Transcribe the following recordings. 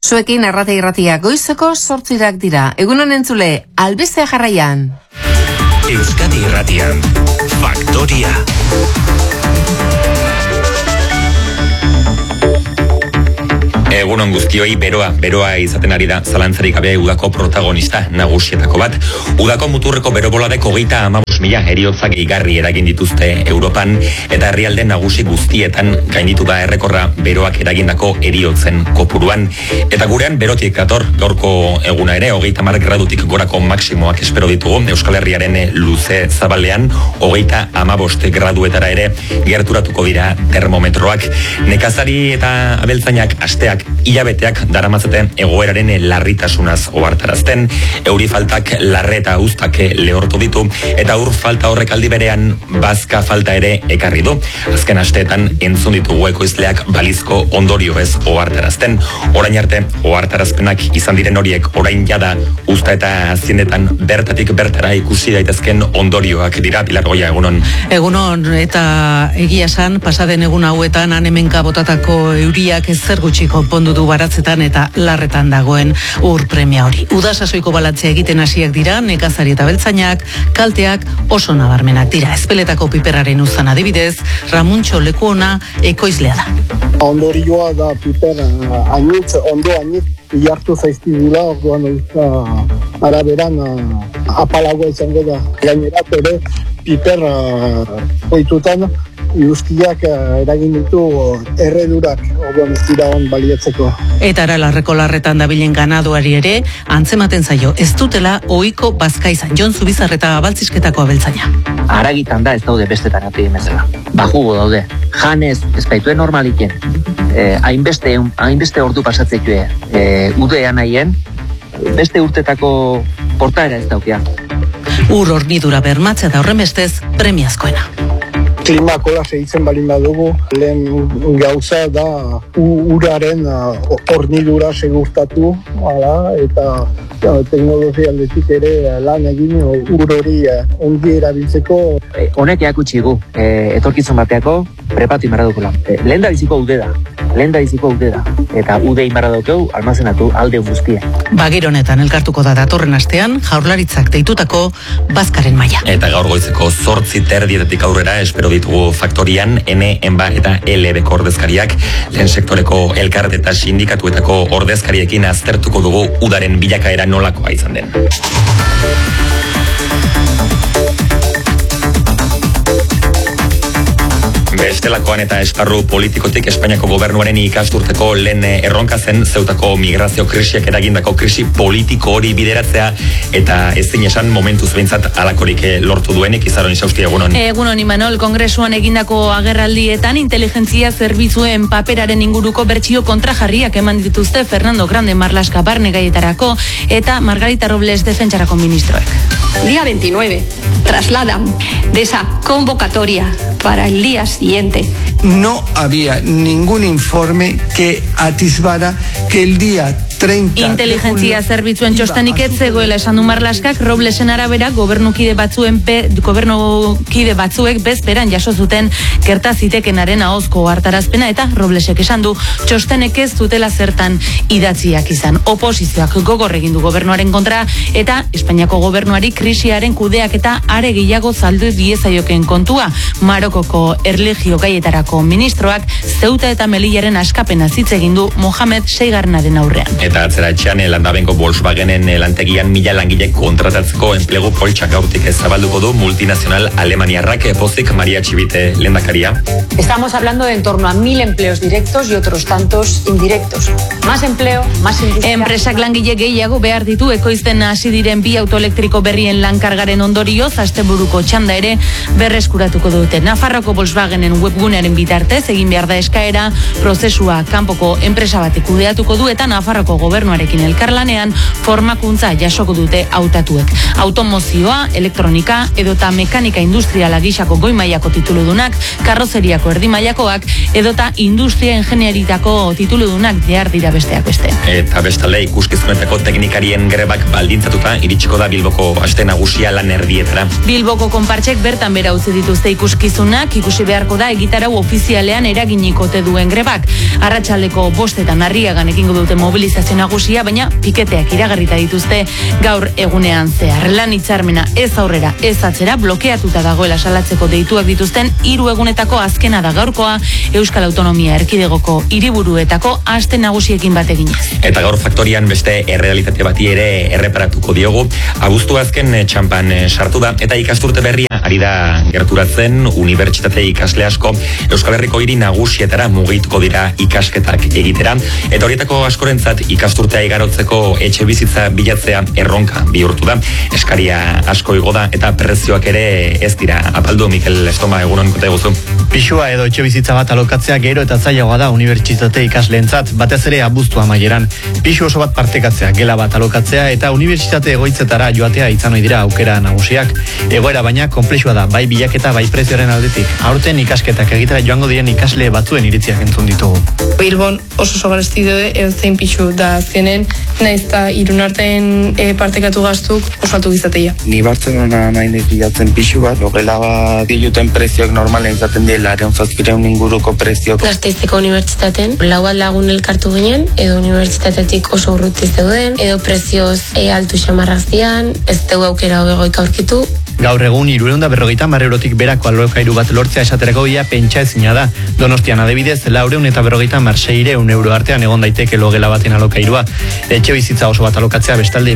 Zuekin irratia goizeko 8 dira. Egunon entzule, albistea jarraian. Euskadi Irratian, Faktoria. Egunon guztioi, beroa izaten ari da zalantzarik gabe udako protagonista nagusietako bat. Udako muturreko beroboladek 35.000 heriotzak igarri eragin dituzte Europan, eta herrialde nagusi guztietan gainditu da errekorra beroak eragindako heriotzen kopuruan. Eta gurean berotik dator gaurko eguna ere, 30 gradutik gorako maksimoak espero ditugu. Euskal Herriaren luze zabalean 35 graduetara ere gerturatuko dira termometroak. Nekazari eta abeltzainak asteak hilabeteak daramazaten egoeraren larritasunaz ohartarazten, euri faltak larre eta uztak lehortu ditu, eta ur falta horrek aldi berean bazka falta ere ekarri du. Azken asteetan entzun ditugu ekoizleak balizko ondorio ez ohartarazten. Orain arte ohartarazpenak izan diren horiek orain jada uzta eta haziendetan bertatik bertara ikusi daitezken ondorioak dira. Pilar Goia, egunon. Egunon, eta egia esan pasaden egun hauetan hemenka botatako euriak ezer gutxi konpondu du baratzetan eta larretan dagoen ur premia hori. Uda sasoiko balantzea egiten hasiak dira, nekazari eta beltzainak, kalteak oso nabarmenak dira. Ezpeletako piperraren uzan adibidez, Ramuntxo Lekuona ekoizlea da. Ondorioa da piper ondo anitz, jartu zaizkidula, orduan araberan apalagoa izango da. Gainerat ere, piper oitutan, guztiak eragin ditu erredurak, orduan ez dira on baliatzeko. Eta Aralarreko larretan dabilen ganaduari ere, antzematen zaio, ez dutela ohiko bazka izan. Jon Zubizarreta Baltzisketako abeltzaina. Aragitan da ez daude bestetan ati emezela. Bajugo daude. Janez, ez baituen normaliken. Hainbeste ordu pasatzekue udean nahien, beste urtetako portaera ez daukia. Ur hornidura bermatzea da horren bestez premiazkoena. Klima kola segitzen balin badugu, lehen gauza da uraren hornidura segurtatu, eta teknologia aldetik ere lan egin ur hori ongi erabiltzeko. Honek eakutsi gu, etorkizun bateako prepatu inbarra dukula. Lehen da biziko ude da, eta ude inbarra dukeu almazenatu alde guztia. Bagir honetan elkartuko da datorren astean, Jaurlaritzak deitutako bazkaren maila. Eta gaur goizeko 8:30 aurrera espero ditugu Faktorian, N, ENBA eta LB-ko ordezkariak, lehen sektoreko elkarte eta sindikatuetako ordezkariekin aztertuko dugu udaren bilakaera nolakoa izan den. Bestelakoan eta esparru politikotik Espainiako gobernuaren ikasturteko lehen erronka zen zeutako migrazio krisiak eragindako krisi politiko hori bideratzea, eta ezin esan momentuz behintzat alakorik lortu duenik. Izaron Isausti, egunon. Egunon, Imanol, Kongresuan egindako agerraldietan inteligentzia zerbitzuen paperaren inguruko bertsio kontrajarriak eman dituzte Fernando Grande Marlaska barnegaietarako eta Margarita Robles defentsarako ministroek. Día 29 trasladan de esa convocatoria para el día siguiente. No había ningún informe que atisbara que el día 30 Inteligentzia zerbitzuen txostenik ez zegoela esan du Marlaskak. Roblesen arabera gobernukide batzuek bezperan jaso zuten gerta zitekenaren ahozko hartarazpena, eta Roblesek esan du txostenek ez dutela zertan idatziak izan. Oposizioak gogor egin du gobernuaren kontra, eta Espainiako gobernuari krisiaren kudeak eta are gehiago zaldu diezaioken kontua. Marokoko erlijio gaietarako ministroak Zeuta eta Melillaren askapena hitz egin du Mohamed VI aurrean. Eta atzera etxean landabenko Volkswagenen lantegian 1000 langile kontratatzeko enplegu poltsak gaurtik zabalduko du multinazional alemaniarrak. Pozik, Maria Txibite lehendakaria. Estamos hablando de en torno a 1000 empleos directos y otros tantos indirectos. Más empleo, más industria. Enpresak langile gehiago behar ditu ekoizten hasi diren bi autoelektriko berrien lankargaren ondorioz, asteburuko txanda ere berreskuratuko dute. Nafarroko Volkswagenen webgunearen bitartez egin behar da eskaera, prozesua kanpoko enpresa batek kudeatuko du, eta Nafarroko gobernuarekin elkarlanean formakuntza jasoko dute hautatuek. Automozioa, elektronika edota mekanika industriala gisako goi mailako tituludunak, karrozeriako erdi mailakoak edota industria ingeniaritako tituludunak behar dira besteak beste. Eta bestalde ikuskizunetako teknikarien grebak baldintzatuta iritsiko da Bilboko aste nagusia lan erdietara. Bilboko konpartsek bertan bera utzi dituzte ikuskizunak, ikusi beharko da egitarau ofizialean eraginiko ote duen grebak. Arratsaldeko 5 Arriagan egingo dute mobilizazioa manifestazio nagusia, baina piketeak iragarrita dituzte gaur egunean zehar. Lan hitzarmena ez aurrera, ez atzera, blokeatuta dagoela salatzeko deituak dituzten 3 egunetako azkena da gaurkoa Euskal Autonomia Erkidegoko hiriburuetako aste nagusiekin bat eginez. Eta gaur faktorian beste errealitate bati ere erreparatuko diogu. Abuztu azken txampan sartu da eta ikasturte berria ari da gerturatzen. Unibertsitate ikasle asko Euskal Herriko hiri nagusietara mugituko dira ikasketak egitera. Eta horietako askorentzat ikasturtea igarotzeko etxe bizitza bilatzea erronka bihurtu da. Eskaria asko igo da eta prezioak ere ez dira apaldu. Mikel Estoma, egunon konta eguzu. Pisua edo etxe bizitza bat alokatzea gero eta zailagoa da unibertsitate ikasleentzat, batez ere abuztu amaieran. Pisu oso bat partekatzea, gela bat alokatzea eta unibertsitate egoitzetara joatea izan ohi dira aukera nagusiak. Egoera baina konplexua da, bai bilaketa bai prezioaren aldetik. Aurten ikasketak egitera joango diren ikasle batzuen iritziak entzun ditugu. Bilbon oso garesti daude edozein pisu da azkenen, naiz eta irunarten partekatu gaztuk osatu gizateia. Ni Bartzelona nahi bilatzen pisu bat, logela bat diluten prezioak normalen izaten dira, 700 inguruko prezioak. Gasteizeko unibertsitaten, 4 lagun elkartu ginen, edo unibertsitatetik oso urruti zeuden, edo prezioz altu xamarrak zian, ez dugu aukera hobegoik aurkitu. Gaur egun 350 eurotik berako alokairu bat lortzea esaterako ia pentsa ezina da. Donostian adibidez 456 euro artean egon daiteke logela baten alokairua. Etxe bizitza oso bat alokatzea bestalde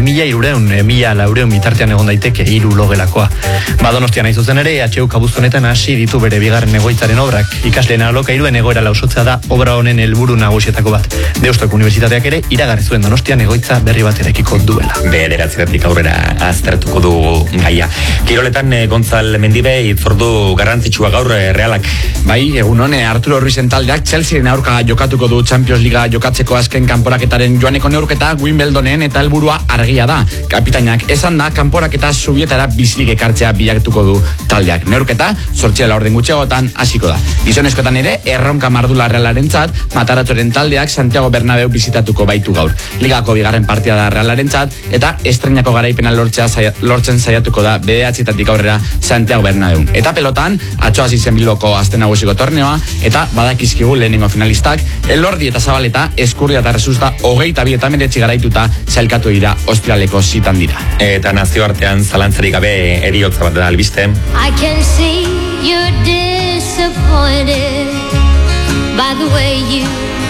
1.300 bitartean egon daiteke 3 logelakoa. Donostian nahi zuzen ere, HU Abuztunetan hasi ditu bere bigarren egoitzaren obrak. Ikasleen alokairuen egoera lausotzea da obra honen helburu nagusietako bat. Deustuko Unibertsitateak ere iragarri zuen Donostian egoitza berri bat erekiko duela. Bederatzeratik aurrera aztertuko du gaia. Kiroletan Gontzal Mendibe itzordu garrantzitsua gaur Realak. Bai, egun hone Arturo Ruizen taldeak Chelsearen aurka jokatuko du Champions Liga jokatzeko azken kanporaketaren joaneko neurketa Wimbledonen eta helburua argia da. Kapitainak esan da kanporaketa Zubietara bizirik ekartzea bilatuko du taldeak. Neurketa 8:00 gutxiagotan hasiko da. Gizonezkoetan ere erronka mardula Realarentzat, Mataratoren taldeak Santiago Bernabeu bizitatuko baitu gaur. Ligako bigarren partida da Realarentzat eta estreinako garaipena lortzen saiatuko da bederatzietatik aurrera Santiago Bernabeu. Eta pelotan, atzo hasi zen Bilboko aste nagusiko torneoa eta badakizkigu lehenengo finalistak Elordi eta Zabaleta, Eskurdia eta Resusta 22 eta 19 garaituta sailkatu dira Ostrialeko zitan dira. Eta nazioartean zalantzarik gabe heriotza bat da albiste. I can see you're disappointed by the way you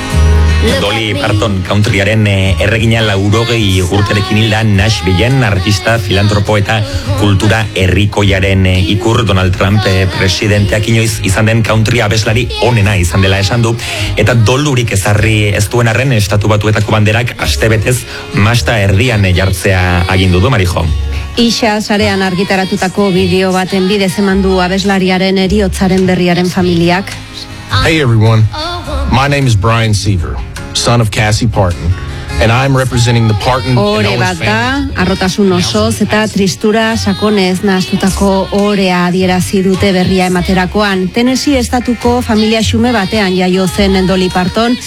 Dolly Parton countryaren erregina 80 urterekin hilda Nashvilleen artista, filantropo eta kultura herrikoiaren ikur. Donald Trump presidenteak inoiz izan den country abeslari onena izan dela esan du eta dolurik ezarri ez duen arren estatu batuetako banderak astebetez masta erdian jartzea agindu du. Marijo. Ixa sarean argitaratutako bideo baten bidez eman du abeslariaren heriotzaren berriaren familiak. Hey everyone, my name is Brian Seaver, son of Cassie Parton, and I'm representing the Parton and Ore Owens bat da, family. arrotasun osoz eta tristura sakonez nahastutako orea adierazi dute berria ematerakoan. Tennessee estatuko familia xume batean jaio zen Dolly Parton,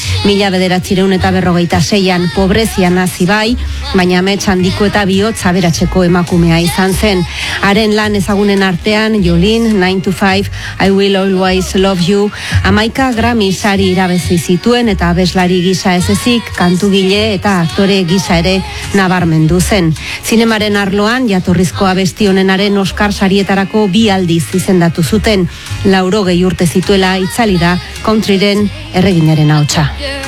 1946an pobrezian hasi bai, baina amets handiko eta bihotz aberatseko emakumea izan zen. Haren lan ezagunen artean Jolene, 9 to 5, I Will Always Love You, 11 Grammy sari irabezi zituen eta abeslari gisa ez ezik, kantugile eta aktore gisa ere nabarmendu zen. Zinemaren arloan jatorrizko abesti honenaren Oscar sarietarako 2 aldiz izendatu zuten. 80 urte zituela itzali da countryren erreginaren ahotsa.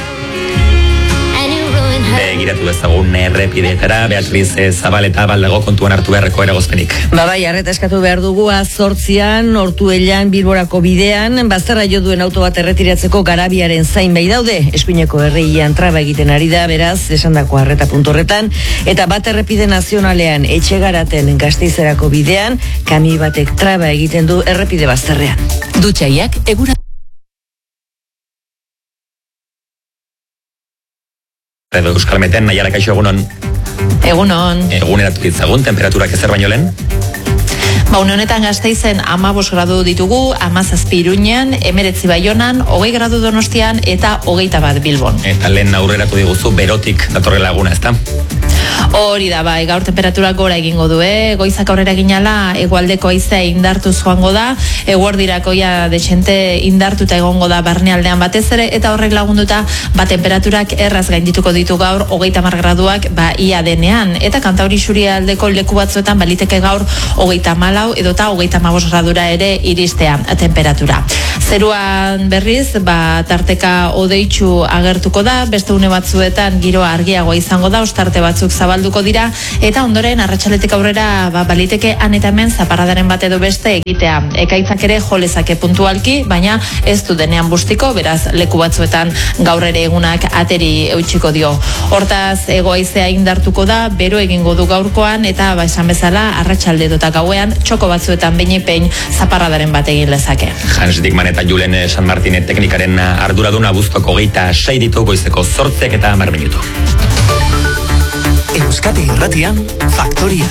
Begiratu dezagun errepideetara, Beatriz Zabaleta baldago kontuan hartu beharreko eragozpenik. Bai, arreta eskatu behar dugu 8an Ortuellan Bilborako bidean, bazterra jo duen auto bat erretiratzeko Garabiaren zain bai daude, eskuineko erreian traba egiten ari da, beraz, esandako arreta puntu horretan, eta bat errepide nazionalean Etxegaraten Gasteizerako bidean, kami batek traba egiten du errepide bazterrean. Dutxaiak egura Euskal Meten, Naiara, kaixo, egunon. Egunon. Eguneratu ditzagun, temperaturak ezer baino lehen? Une honetan Gasteizen 15 gradu ditugu, 17 Iruñean, 19 Baionan, 20 gradu Donostian eta 21 Bilbon. Eta lehen aurreratu diguzu berotik datorrela eguna, ezta? Hori da, bai, gaur temperaturak gora egingo du, goizak aurrera ginala, hegoaldeko haizea indartuz joango da, eguerdirako ja dexente indartuta egongo da barnealdean batez ere, eta horrek lagunduta, temperaturak erraz gaindituko ditu gaur, 30 graduak, ia denean, eta Kantauri Isurialdeko leku batzuetan baliteke gaur 34 edota 35 gradura ere iristea temperatura. Zeruan berriz, tarteka odeitsu agertuko da, beste une batzuetan giroa argiagoa izango da, ostarte batzuk zabalduko dira, eta ondoren arratsaletik aurrera baliteke han eta hemen zaparradaren bat edo beste egitea. Ekaitzak ere jolezake puntualki, baina ez du denean bustiko, beraz leku batzuetan gaur ere egunak ateri eutxiko dio. Hortaz, egoaizea indartuko da, bero egingo du gaurkoan, eta esan bezala arratsalde edota gauean txoko batzuetan behin zaparradaren bat egin lezake. Hans Dickman eta Julen San Martine teknikaren arduradun abuztuko 26 ditu goizeko 8 eta 10 minutu. Euskadi Irratian, Faktoria.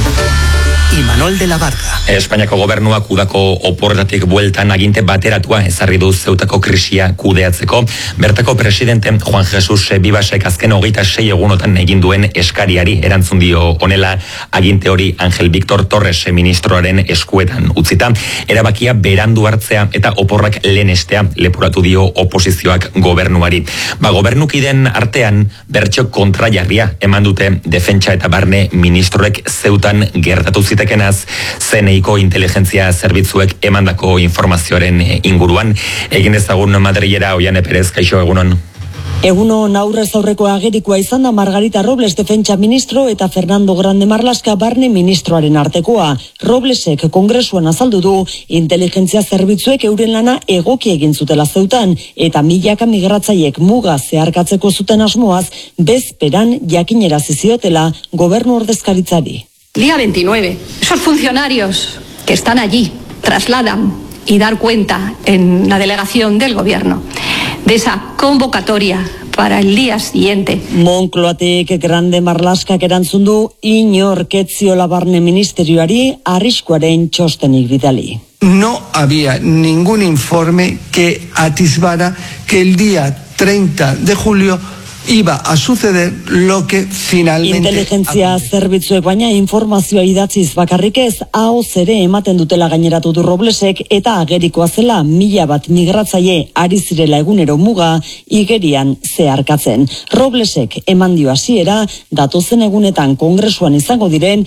Imanol de la Barca. Espainiako gobernuak udako oporretatik bueltan aginte bateratua ezarri du Zeutako krisia kudeatzeko. Bertako presidente Juan Jesus Vivasek azken 26 egunotan egin duen eskariari erantzun dio honela aginte hori Ángel Víctor Torres ministroaren eskuetan utzita. Erabakia berandu hartzea eta oporrak lehenestea leporatu dio oposizioak gobernuari. Gobernukiden artean bertso kontrajarria eman dute defentsa eta barne ministroek Zeutan gertatu zitekenaz zeneiko inteligentzia zerbitzuek emandako informazioaren inguruan. Egin ezagun Madrilera Oiane Perez, kaixo egunon. Egunon aurrez aurreko agerikoa izan da Margarita Robles defentsa ministro eta Fernando Grande Marlaska barne ministroaren artekoa. Roblesek kongresuan azaldu du inteligentzia zerbitzuek euren lana egoki egin zutela Zeutan eta milaka migratzaiek muga zeharkatzeko zuten asmoaz bezperan jakinerazi ziotela gobernu ordezkaritzari. Día 29. Esos funcionarios que están allí trasladan y dar cuenta en la delegación del gobierno de esa convocatoria para el día siguiente. Moncloatek Grande Marlaskak erantzun du inork ez ziola barne ministerioari arriskuaren txostenik bidali. No había ningún informe que atisbara que el día 30 de julio iba a suceder lo que finalmente... Inteligentzia zerbitzuek baina informazioa idatziz bakarrik ez, ahoz ere ematen dutela gaineratu du Roblesek eta agerikoa zela 1000 migratzaile ari zirela egunero muga igerian zeharkatzen. Roblesek eman dio hasiera datozen egunetan kongresuan izango diren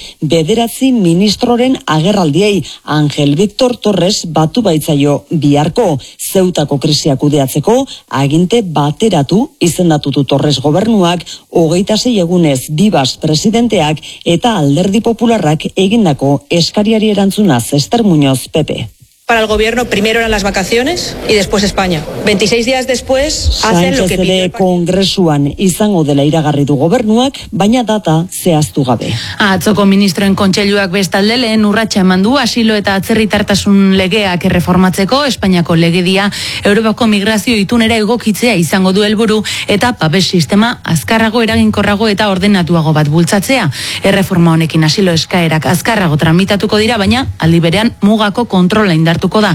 9 ministroren agerraldiei. Ángel Víctor Torres batu baitzaio biharko Zeutako krisia kudeatzeko aginte bateratu izendatu du Torres gobernuak 26 egunez Vivas presidenteak eta Alderdi Popularrak egindako eskariari erantzunaz Ester Muñoz, PP. Para el gobierno primero eran las vacaciones y después España. 26 días después hacen lo que pide. Kongresuan izango dela iragarri du gobernuak, baina data zehaztu gabe. Atzoko ministroen kontseiluak bestalde lehen urratsa eman du asilo eta atzerritartasun legeak erreformatzeko Espainiako legedia Europako migrazio itunera egokitzea izango du helburu eta babes sistema azkarrago, eraginkorrago eta ordenatuago bat bultzatzea. Erreforma honekin asilo eskaerak azkarrago tramitatuko dira, baina aldi berean mugako kontrola indartuko da.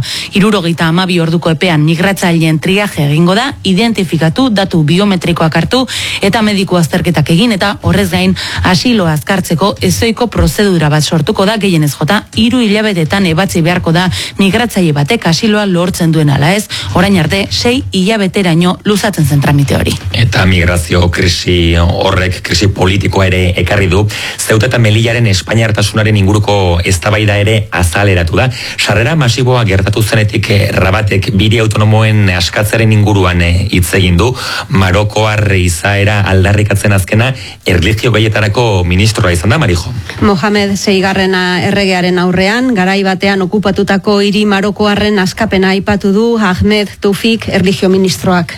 72 orduko epean migratzaileen triaje egingo da, identifikatu, datu biometrikoak hartu eta mediku azterketak egin eta horrez gain asilo azkartzeko ezoiko prozedura bat sortuko da, gehienez jota 3 hilabetetan ebatzi beharko da migratzaile batek asiloa lortzen duen ala ez, orain arte 6 hilabeteraino luzatzen zen tramite hori. Eta migrazio krisi horrek, krisi politikoa ere ekarri du, Ceuta eta Melillaren espainiartasunaren inguruko eztabaida ere azaleratu da. Sarrera masiboa gertatu zenetik Rabatek biri autonomoen askatzaren inguruan hitz egin du. Marokoar izaera aldarrikatzen azkena erlijio gaietarako ministroa izan da, Marijo. Mohamed Seigarrena erregearen aurrean, garai batean okupatutako hiri marokoarren askapena aipatu du Ahmed Toufik erlijio ministroak.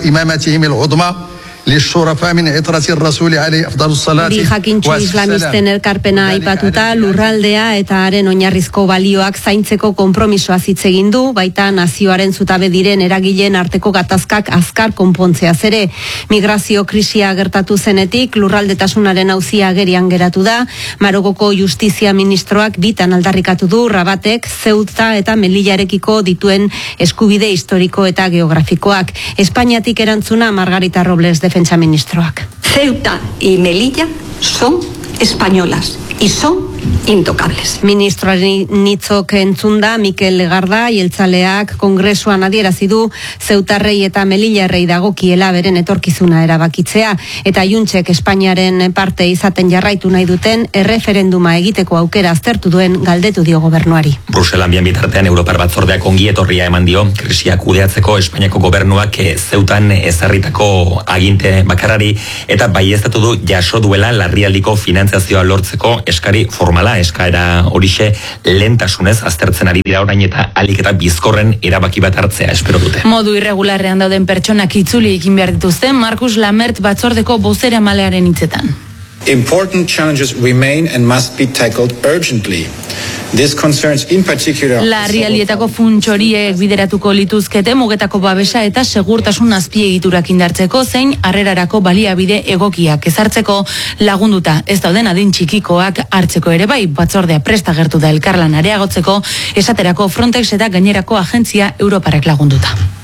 Bi jakintxu islamisten elkarpena aipatuta lurraldea eta haren oinarrizko balioak zaintzeko konpromisoa hitz egin du, baita nazioaren zutabe diren eragileen arteko gatazkak azkar konpontzeaz ere. Migrazio krisia gertatu zenetik lurraldetasunaren auzia agerian geratu da. Marokoko justizia ministroak bitan aldarrikatu du Rabatek Ceuta eta Melillarekiko dituen eskubide historiko eta geografikoak. Espainiatik erantzuna Margarita Robles defentsa ministroak. Ceuta y Melilla son españolas y son intocables. Ministroari nitzok entzunda Mikel Legarda jeltzaleak kongresuan adierazi du Zeutarrei eta Melillarrei dagokiela beren etorkizuna erabakitzea eta Juntzek Espainiaren parte izaten jarraitu nahi duten erreferenduma egiteko aukera aztertu duen galdetu dio gobernuari. Bruselan bien bitartean Europar Batzordeak ongi etorria eman dio krisia kudeatzeko Espainiako gobernuak Zeutan ezarritako aginte bakarrari eta baieztatu du jaso duela larrialdiko finantzazioa lortzeko eskari formala. Eskaera horixe lentasunez aztertzen ari dira orain eta alik eta bizkorren erabaki bat hartzea espero dute. Modu irregularrean dauden pertsonak itzuli egin behar dituzten Markus Lamert batzordeko bozeramalearen hitzetan. Important challenges remain and must be tackled urgently. This concerns in particular Larrialdietako funts horiek bideratuko lituzkete mugetako babesa eta segurtasun azpiegiturak indartzeko zein harrerarako baliabide egokiak ezartzeko lagunduta. Ez dauden adin txikikoak hartzeko ere bai batzordea prest agertu da elkarlan areagotzeko esaterako Frontex eta gainerako agentzia Europarrek lagunduta.